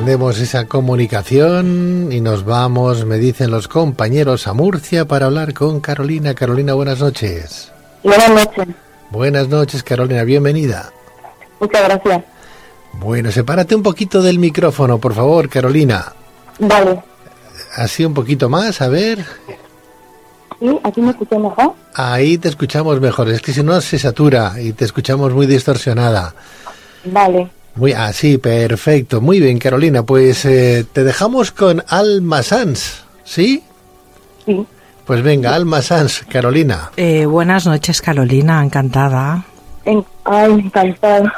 extendemos esa comunicación y nos vamos, me dicen los compañeros, a Murcia para hablar con Carolina. Carolina, buenas noches. Buenas noches. Buenas noches, Carolina, bienvenida. Muchas gracias. Bueno, sepárate un poquito del micrófono, por favor, Carolina. Vale. Así un poquito más, a ver. ¿Sí? ¿Aquí me escuchas mejor? Ahí te escuchamos mejor, es que si no se satura y te escuchamos muy distorsionada. Vale. Sí, perfecto. Muy bien, Carolina, pues te dejamos con Alma Sanz, ¿sí? Sí. Pues venga, Alma Sanz, Carolina. Buenas noches, Carolina, encantada. Encantada.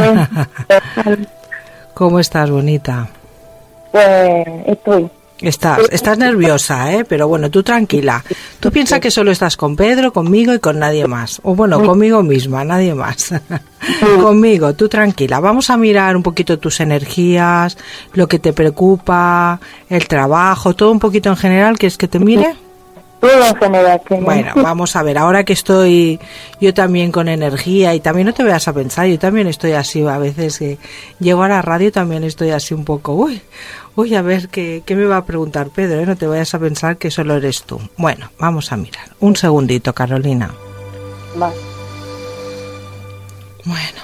¿Cómo estás, bonita? Pues estoy. Estás nerviosa, pero bueno, tú tranquila. Tú piensas que solo estás con Pedro, conmigo y con nadie más. O bueno, conmigo misma, nadie más. Conmigo, tú tranquila. Vamos a mirar un poquito tus energías, lo que te preocupa, el trabajo, todo un poquito en general. ¿Quieres que te mire? Todo en general. Bueno, vamos a ver, ahora que estoy yo también con energía y también no te vayas a pensar, yo también estoy así, a veces que llego a la radio también estoy así un poco, uy, a ver, ¿qué me va a preguntar Pedro? No te vayas a pensar que solo eres tú. Bueno, vamos a mirar. Un segundito, Carolina. Vale. Bueno.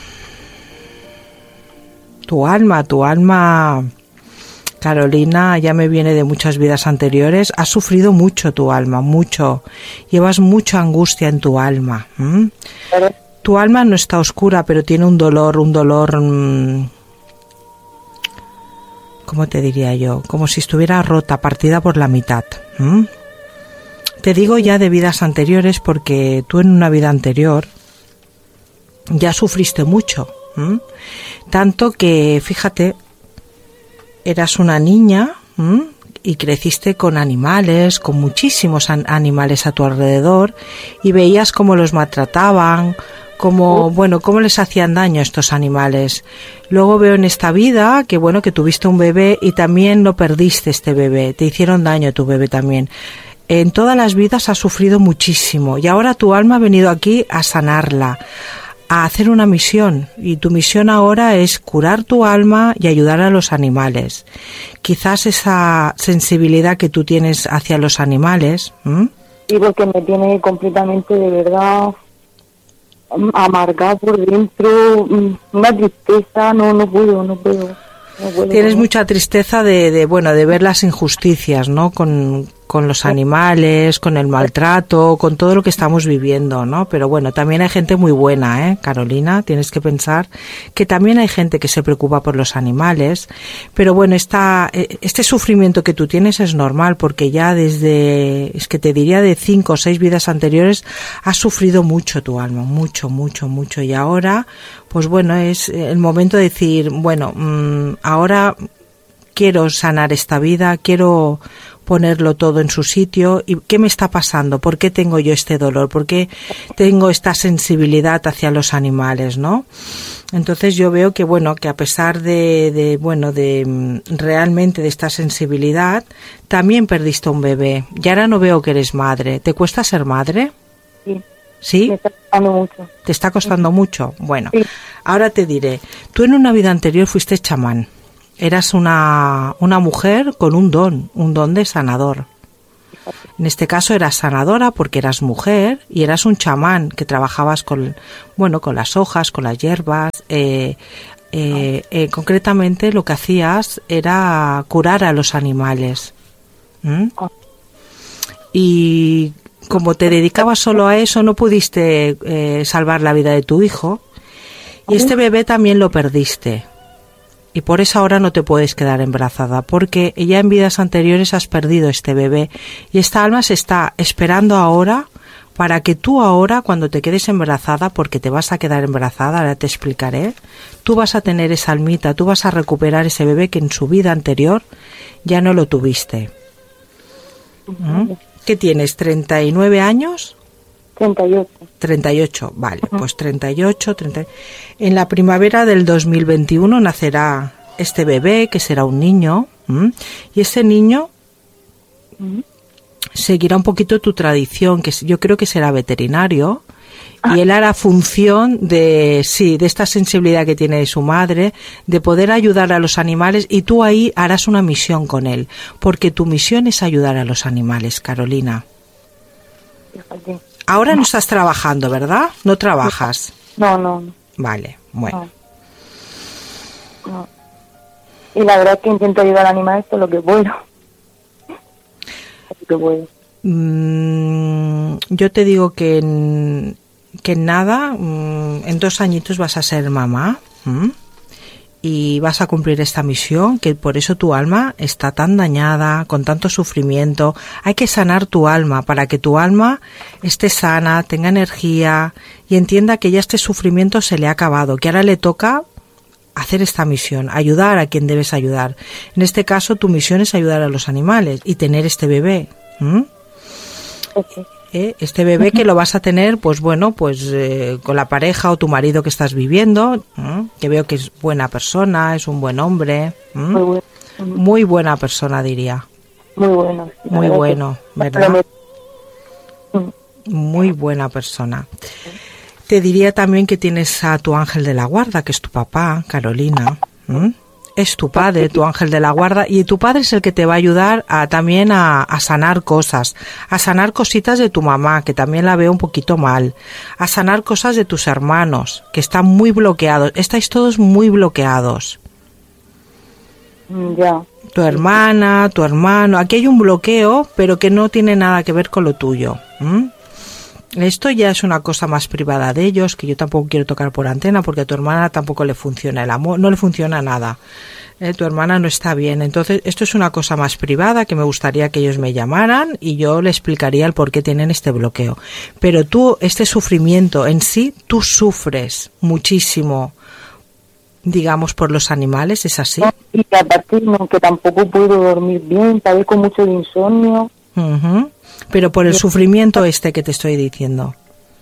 Tu alma, Carolina, ya me viene de muchas vidas anteriores. Has sufrido mucho tu alma, mucho. Llevas mucha angustia en tu alma. Tu alma no está oscura, pero tiene un dolor, ¿cómo te diría yo? Como si estuviera rota, partida por la mitad. Te digo ya de vidas anteriores porque tú en una vida anterior ya sufriste mucho. Tanto que, fíjate, eras una niña y creciste con animales, con muchísimos animales a tu alrededor y veías cómo los maltrataban, cómo les hacían daño a estos animales. Luego veo en esta vida que que tuviste un bebé y también lo perdiste este bebé, te hicieron daño a tu bebé también. En todas las vidas has sufrido muchísimo y ahora tu alma ha venido aquí a sanarla, a hacer una misión, y tu misión ahora es curar tu alma y ayudar a los animales. Quizás esa sensibilidad que tú tienes hacia los animales. Sí, porque me tiene completamente, de verdad, amargada por dentro, una tristeza, no puedo. Tienes mucha tristeza de ver las injusticias, ¿no? Con los animales, con el maltrato, con todo lo que estamos viviendo, ¿no? Pero bueno, también hay gente muy buena, Carolina, tienes que pensar que también hay gente que se preocupa por los animales, pero bueno, este sufrimiento que tú tienes es normal porque ya es que te diría de 5 o 6 vidas anteriores has sufrido mucho tu alma, mucho, y ahora, pues bueno, es el momento de decir, ahora quiero sanar esta vida, quiero ponerlo todo en su sitio. ¿Y qué me está pasando? ¿Por qué tengo yo este dolor? ¿Por qué tengo esta sensibilidad hacia los animales, no? Entonces yo veo que que a pesar de realmente de esta sensibilidad, también perdiste un bebé. Y ahora no veo que eres madre. ¿Te cuesta ser madre? Sí. ¿Sí? Me está costando mucho. ¿Te está costando mucho? Bueno, sí. Ahora te diré. Tú en una vida anterior fuiste chamán. Eras una mujer con un don de sanador. En este caso eras sanadora porque eras mujer y eras un chamán que trabajabas con las hojas, con las hierbas. Concretamente lo que hacías era curar a los animales. Y como te dedicabas solo a eso, no pudiste salvar la vida de tu hijo. Y este bebé también lo perdiste. Y por eso ahora no te puedes quedar embarazada, porque ya en vidas anteriores has perdido este bebé. Y esta alma se está esperando ahora para que tú ahora, cuando te quedes embarazada, porque te vas a quedar embarazada, ahora te explicaré, tú vas a tener esa almita, tú vas a recuperar ese bebé que en su vida anterior ya no lo tuviste. ¿Qué tienes? ¿39 años? 38, vale, pues 38. En la primavera del 2021 nacerá este bebé, que será un niño, y ese niño seguirá un poquito tu tradición, que yo creo que será veterinario, Y él hará función de esta sensibilidad que tiene su madre, de poder ayudar a los animales, y tú ahí harás una misión con él, porque tu misión es ayudar a los animales, Carolina. Ahora no estás trabajando, ¿verdad? No trabajas. No. Vale, bueno. No. Y la verdad es que intento ayudar a animales todo lo que puedo. Yo te digo que en nada, en 2 añitos vas a ser mamá, y vas a cumplir esta misión, que por eso tu alma está tan dañada, con tanto sufrimiento. Hay que sanar tu alma para que tu alma esté sana, tenga energía y entienda que ya este sufrimiento se le ha acabado, que ahora le toca hacer esta misión, ayudar a quien debes ayudar. En este caso, tu misión es ayudar a los animales y tener este bebé. Este bebé que lo vas a tener, pues bueno, con la pareja o tu marido que estás viviendo, que veo que es buena persona, es un buen hombre, muy buena persona, diría. Muy bueno, ¿verdad? Muy buena persona. Te diría también que tienes a tu ángel de la guarda, que es tu papá, Carolina. Es tu padre, tu ángel de la guarda, y tu padre es el que te va a ayudar también a sanar cosas, a sanar cositas de tu mamá, que también la veo un poquito mal, a sanar cosas de tus hermanos, que están muy bloqueados. Estáis todos muy bloqueados. Ya. Tu hermana, tu hermano, aquí hay un bloqueo, pero que no tiene nada que ver con lo tuyo. Esto ya es una cosa más privada de ellos, que yo tampoco quiero tocar por antena, porque a tu hermana tampoco le funciona el amor, no le funciona nada. Tu hermana no está bien. Entonces, esto es una cosa más privada que me gustaría que ellos me llamaran y yo le explicaría el por qué tienen este bloqueo. Pero tú, este sufrimiento en sí, tú sufres muchísimo, digamos, por los animales, ¿es así? Y aparte, que tampoco puedo dormir bien, padezco mucho de insomnio. Pero por el sufrimiento que te estoy diciendo.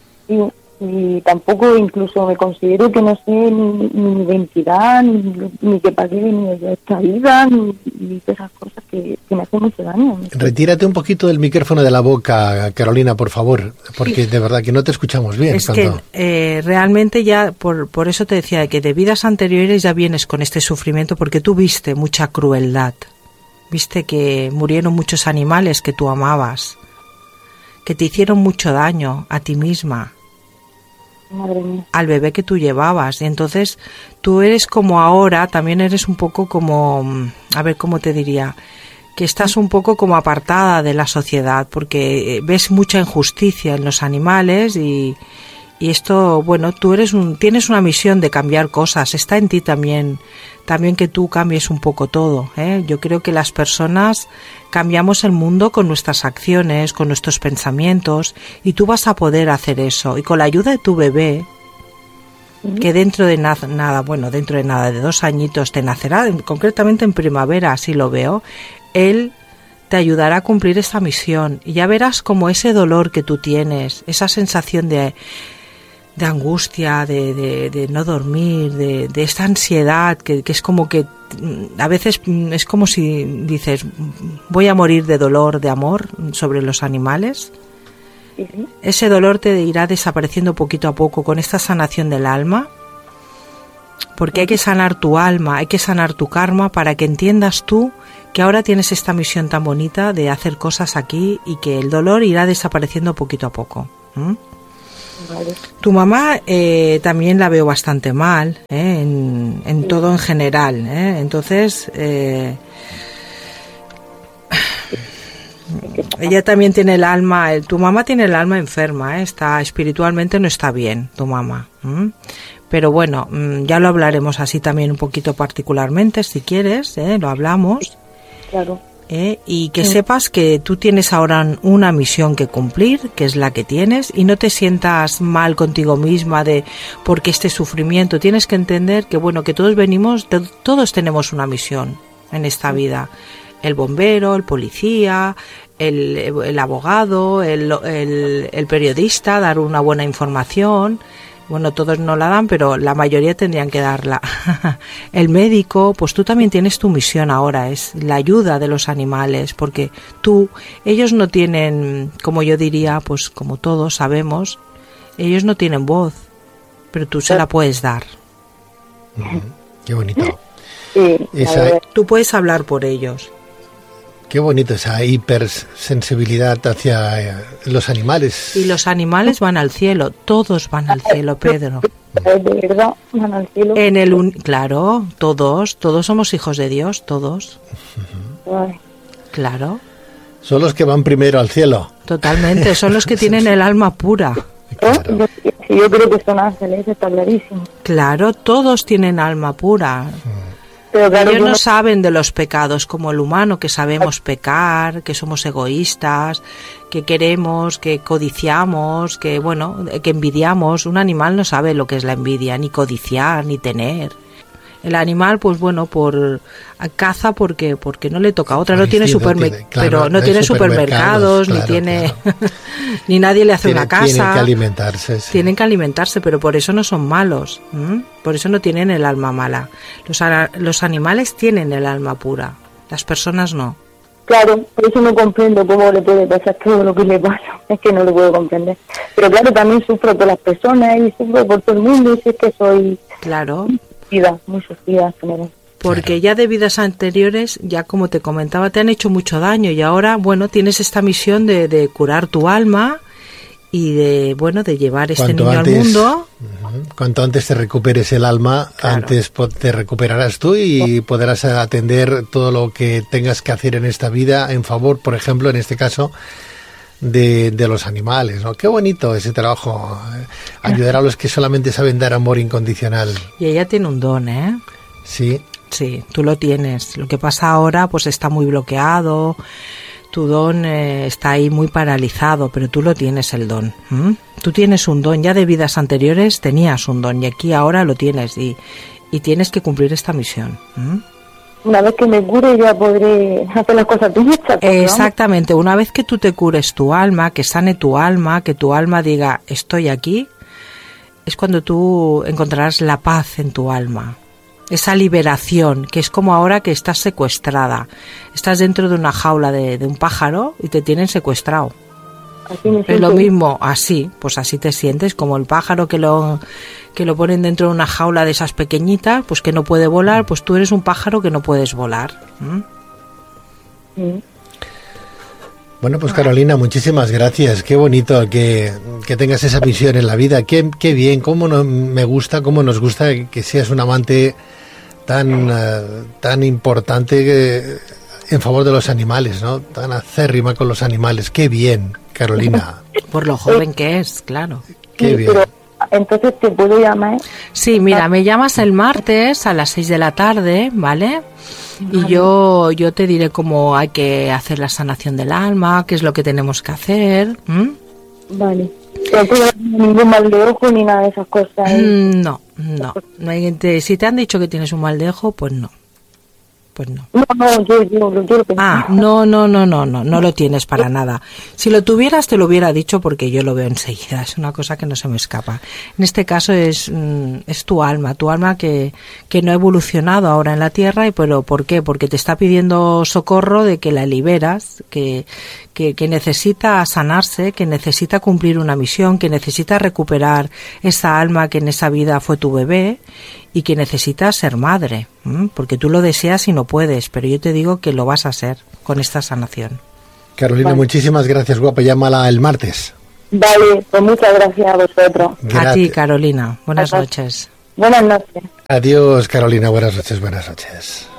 Y tampoco incluso me considero que no sé ni mi identidad, ni que para qué he venido yo a esta vida, ni esas cosas que me hacen mucho daño. Retírate un poquito del micrófono de la boca, Carolina, por favor, porque de verdad que no te escuchamos bien. Es que realmente ya, por eso te decía, que de vidas anteriores ya vienes con este sufrimiento, porque tú viste mucha crueldad. Viste que murieron muchos animales que tú amabas, que te hicieron mucho daño a ti misma, madre mía, al bebé que tú llevabas. Y entonces tú eres como ahora, también eres un poco como, a ver cómo te diría, que estás un poco como apartada de la sociedad, porque ves mucha injusticia en los animales y esto, bueno, tú tienes una misión de cambiar cosas, está en ti también que tú cambies un poco todo, ¿eh? Yo creo que las personas cambiamos el mundo con nuestras acciones, con nuestros pensamientos, y tú vas a poder hacer eso. Y con la ayuda de tu bebé, que dentro de nada, de 2 añitos te nacerá, concretamente en primavera, así lo veo, él te ayudará a cumplir esta misión. Y ya verás como ese dolor que tú tienes, esa sensación de angustia, de no dormir, de esta ansiedad que es como que a veces es como si dices voy a morir de dolor, de amor sobre los animales. Ese dolor te irá desapareciendo poquito a poco con esta sanación del alma, porque hay que sanar tu alma, hay que sanar tu karma para que entiendas tú que ahora tienes esta misión tan bonita de hacer cosas aquí y que el dolor irá desapareciendo poquito a poco. Vale. Tu mamá también la veo bastante mal, en todo en general, entonces ella también tiene el alma, tu mamá tiene el alma enferma, está espiritualmente no está bien tu mamá, pero bueno, ya lo hablaremos así también un poquito particularmente si quieres, lo hablamos. Claro. Y que sepas que tú tienes ahora una misión que cumplir, que es la que tienes, y no te sientas mal contigo misma porque este sufrimiento. Tienes que entender que bueno, que todos tenemos una misión en esta vida. El bombero, el policía, el abogado, el periodista, dar una buena información. Bueno, todos no la dan, pero la mayoría tendrían que darla. El médico, pues tú también tienes tu misión ahora, es la ayuda de los animales, porque ellos no tienen, como yo diría, pues como todos sabemos, Ellos no tienen voz, pero tú se la puedes dar. Qué bonito. Sí, tú puedes hablar por ellos. Qué bonito esa hipersensibilidad hacia los animales. Y los animales van al cielo, todos van al cielo, Pedro. De verdad, van al cielo. Claro, todos somos hijos de Dios, todos. Ay. Claro. Son los que van primero al cielo. Totalmente, son los que tienen el alma pura. Claro. Yo creo que son ángeles, está clarísimo. Claro, todos tienen alma pura. Pero claro, ellos no saben de los pecados como el humano, que sabemos pecar, que somos egoístas, que queremos, que codiciamos, que envidiamos. Un animal no sabe lo que es la envidia, ni codiciar, ni tener. El animal, pues caza porque no le toca otra, no tiene supermercados, ni tiene ni nadie le hace una casa. Tienen que alimentarse. Sí. Tienen que alimentarse, pero por eso no son malos, por eso no tienen el alma mala. Los animales tienen el alma pura, las personas no. Claro, por eso no comprendo cómo le puede pasar todo lo que le pasa, es que no lo puedo comprender. Pero claro, también sufro por las personas y sufro por todo el mundo, y si es que soy... Claro. Muy sufrida. Porque ya de vidas anteriores, ya como te comentaba, te han hecho mucho daño y ahora, tienes esta misión de curar tu alma y de llevar este niño al mundo. Cuanto antes te recuperes el alma, claro, antes te recuperarás tú y podrás atender todo lo que tengas que hacer en esta vida en favor, por ejemplo, en este caso, de los animales, ¿no? Qué bonito ese trabajo, ayudar a los que solamente saben dar amor incondicional. Y ella tiene un don, ¿eh? Sí. Sí, tú lo tienes. Lo que pasa ahora, pues está muy bloqueado, tu don está ahí muy paralizado, pero tú lo tienes, el don. Tú tienes un don, ya de vidas anteriores tenías un don y aquí ahora lo tienes y tienes que cumplir esta misión. Una vez que me cure ya podré hacer las cosas bien hechas. Exactamente, una vez que tú te cures tu alma, que sane tu alma, que tu alma diga estoy aquí, es cuando tú encontrarás la paz en tu alma. Esa liberación, que es como ahora que estás secuestrada. Estás dentro de una jaula de un pájaro y te tienen secuestrado. Es lo mismo, así te sientes como el pájaro que lo ponen dentro de una jaula de esas pequeñitas, pues que no puede volar, pues tú eres un pájaro que no puedes volar. Bueno, pues Carolina, muchísimas gracias. Qué bonito que tengas esa misión en la vida. Qué bien, me gusta, cómo nos gusta que seas un amante tan importante en favor de los animales, ¿no? Tan acérrima con los animales. Qué bien, Carolina. Por lo joven que es, claro. Qué bien. Pero, entonces, ¿te puedo llamar? Sí, mira, me llamas el martes a las 6 de la tarde, ¿vale? Y yo te diré cómo hay que hacer la sanación del alma, qué es lo que tenemos que hacer. Vale. No tengo ningún mal de ojo ni nada de esas cosas. No hay, si te han dicho que tienes un mal de ojo, pues no. No, yo lo pensé. No lo tienes para nada. Si lo tuvieras te lo hubiera dicho porque yo lo veo enseguida, es una cosa que no se me escapa. En este caso es tu alma que no ha evolucionado ahora en la tierra, pero ¿por qué? Porque te está pidiendo socorro de que la liberas, que necesita sanarse, que necesita cumplir una misión, que necesita recuperar esa alma que en esa vida fue tu bebé y que necesita ser madre, porque tú lo deseas y no puedes, pero yo te digo que lo vas a hacer con esta sanación. Carolina, muchísimas gracias, guapa, llámala el martes. Vale, pues muchas gracias a vosotros. A ti, Carolina, buenas noches. Buenas noches. Adiós, Carolina, buenas noches.